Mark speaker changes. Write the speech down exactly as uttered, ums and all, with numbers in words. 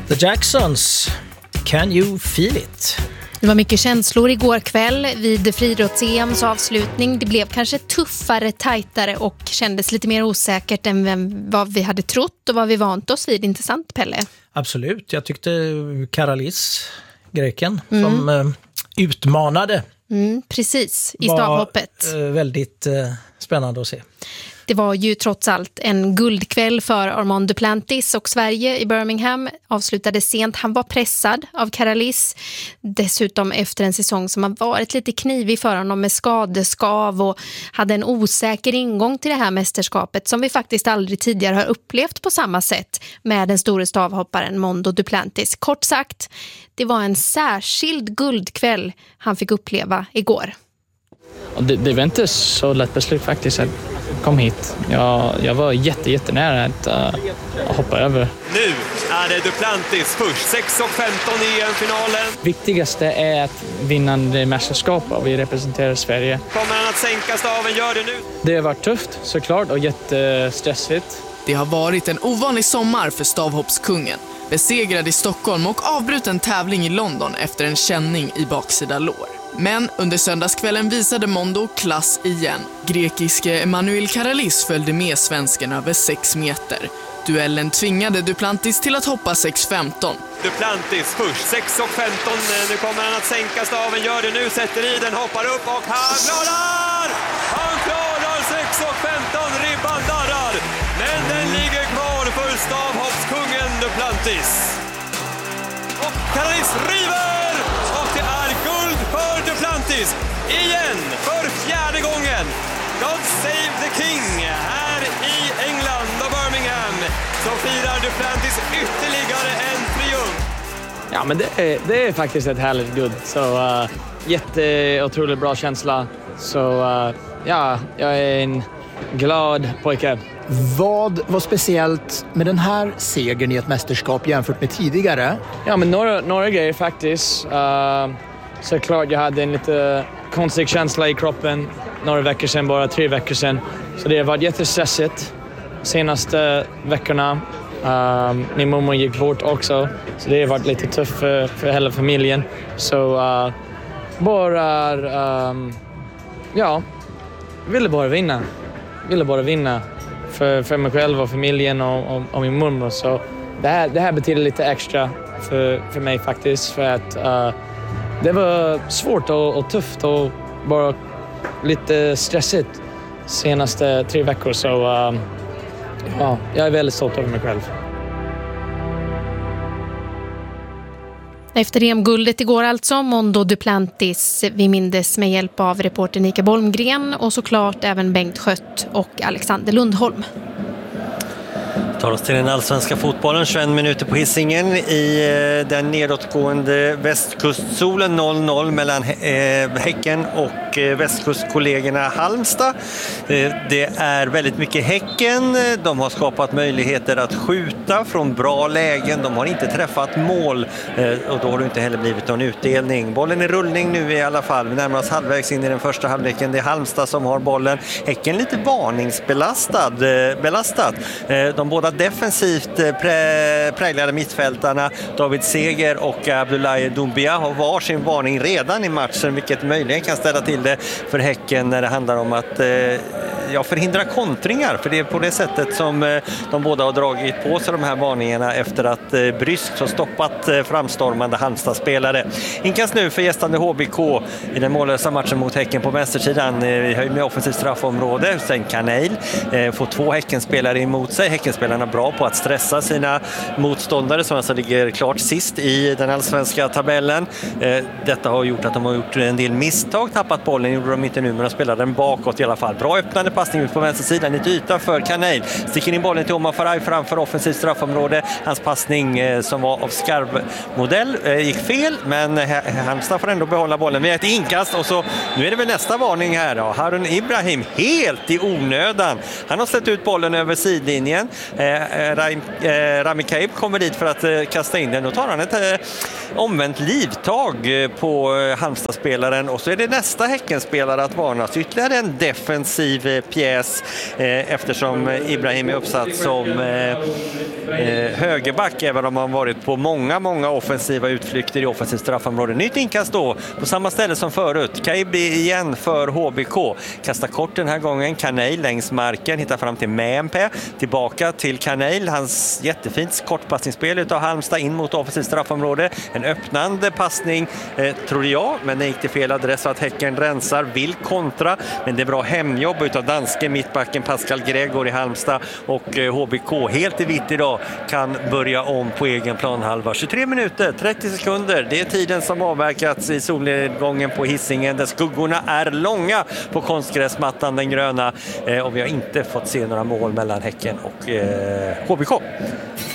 Speaker 1: The Jacksons, Can You Feel It?
Speaker 2: Det var mycket känslor igår kväll vid friidrotts-E M:s avslutning. Det blev kanske tuffare, tajtare och kändes lite mer osäkert än vem, vad vi hade trott och vad vi vant oss vid. Intressant, Pelle?
Speaker 1: Absolut. Jag tyckte Karalis, greken,
Speaker 2: Mm.
Speaker 1: som eh, utmanade.
Speaker 2: Mm, precis, i stavhoppet.
Speaker 1: Var eh, väldigt eh, spännande att se.
Speaker 2: Det var ju trots allt en guldkväll för Armand Duplantis och Sverige i Birmingham. Avslutade sent. Han var pressad av Karalis. Dessutom efter en säsong som har varit lite knivig för honom med skadeskav och hade en osäker ingång till det här mästerskapet som vi faktiskt aldrig tidigare har upplevt på samma sätt med den stora stavhopparen Mondo Duplantis. Kort sagt, det var en särskild guldkväll han fick uppleva igår.
Speaker 3: Det, det var inte så lätt beslut faktiskt att kom hit. Jag, jag var jätte, jättenära att uh, hoppa över.
Speaker 4: Nu är det Duplantis först. sex och femton i E M-finalen.
Speaker 3: Viktigaste är att vinna det mästerskapet och vi representerar Sverige.
Speaker 4: Kommer han att sänka staven? Gör det nu.
Speaker 3: Det har varit tufft såklart och jättestressigt.
Speaker 5: Det har varit en ovanlig sommar för stavhoppskungen. Besegrad i Stockholm och avbruten tävling i London efter en känning i baksida lår. Men under söndagskvällen visade Mondo klass igen. Grekiske Emanuel Karalis följde med svensken över sex meter. Duellen tvingade Duplantis till att hoppa sex femton.
Speaker 4: Duplantis först, sex och femton. Nu kommer han att sänka staven, gör det nu, sätter i den, hoppar upp och han klarar! Han klarar sex och femton, ribban darrar. Men den ligger kvar för stavhoppskungen Duplantis. Och Karalis river! Och det är guld för Duplantis. Igen, för fjärde gången. God save the king. Här i England och Birmingham så firar Duplantis ytterligare en triumf.
Speaker 3: Ja, men det är, det är faktiskt ett härligt guld. Så uh, jätte otroligt bra känsla. Så uh, ja, jag är en glad pojke.
Speaker 6: Vad var speciellt med den här segern i ett mästerskap jämfört med tidigare?
Speaker 3: Ja, men några, några grejer faktiskt. Uh, såklart jag hade en lite konstig känsla i kroppen några veckor sedan, bara tre veckor sedan. Så det har varit jättestressigt senaste veckorna. Uh, min mamma gick bort också, så det har varit lite tufft för, för hela familjen. Så uh, bara, um, ja, ville bara vinna. Ville bara vinna för, för mig själv och familjen och, och, och min mormor. Så det här, det här betyder lite extra för, för mig faktiskt. För att uh, det var svårt och, och tufft och bara lite stressigt senaste tre veckor. Så uh, ja, jag är väldigt stolt över mig själv.
Speaker 2: Efter E M-guldet igår alltså, Mondo Duplantis, vi mindes med hjälp av reporter Nika Bolmgren och såklart även Bengt Schött och Alexander Lundholm.
Speaker 7: Tar oss till den allsvenska fotbollen, tjugoen minuter på Hisingen i den nedåtgående västkustsolen, noll noll mellan Häcken och västkustkollegorna Halmstad. Det är väldigt mycket Häcken, de har skapat möjligheter att skjuta från bra lägen, de har inte träffat mål och då har det inte heller blivit någon utdelning. Bollen är rullning nu i alla fall, vi närmar oss halvvägs in i den första halvleken, det är Halmstad som har bollen. Häcken lite varningsbelastad, belastat. De båda defensivt prä, präglade mittfältarna David Seger och Abdullahi Doumbia har var sin varning redan i matchen, vilket möjligen kan ställa till det för Häcken när det handlar om att eh, ja, förhindra kontringar, för det är på det sättet som eh, de båda har dragit på sig de här varningarna efter att eh, bryskt har stoppat eh, framstormande Halmstad-spelare. Inkast nu för gästande H B K i den mållösa matchen mot Häcken på vänstersidan. Eh, vi har ju med offensivt straffområde, sen Kanel eh, får två Häckenspelare emot sig. Häckenspelarna bra på att stressa sina motståndare som alltså ligger klart sist i den allsvenska tabellen. Eh, detta har gjort att de har gjort en del misstag, tappat bollen, gjorde de inte nu, men de spelade den bakåt i alla fall. Bra öppnande passning ut på vänstersidan, lite yta för Kanel. Sticker in bollen till Omar Faraj framför offensivt straffområde. Hans passning eh, som var av skarvmodell eh, gick fel, men Halmstad får ändå behålla bollen med ett inkast och så, nu är det väl nästa varning här då. Harun Ibrahim helt i onödan. Han har släppt ut bollen över sidlinjen. Eh, Raim, eh, Rami Kaib kommer dit för att eh, kasta in den och tar han ett eh, omvänt livtag eh, på eh, Halmstad-spelaren och så är det nästa Häckenspelare att varnas. Ytterligare en defensiv eh, pjäs eh, eftersom Ibrahim är uppsatt som eh, eh, högerback, även om han varit på många, många offensiva utflykter i offensivt straffområde. Nytt inkast då på samma ställe som förut. Kaibi igen för H B K. Kastar kort den här gången. Kanel längs marken, hittar fram till Mämpä. Tillbaka till Kanel. Hans jättefint kortpassningsspel utav Halmstad in mot offensivt straffområde. En öppnande passning, eh, tror jag, men det gick till fel adress så att Häcken rensar, vill kontra, men det är bra hemjobb utav danske mittbacken Pascal Gregor i Halmstad, och eh, H B K helt i vitt idag kan börja om på egen planhalva. tjugotre minuter, trettio sekunder, det är tiden som avverkats i solnedgången på Hisingen där skuggorna är långa på konstgräsmattan, den gröna, eh, och vi har inte fått se några mål mellan Häcken och eh, H B K.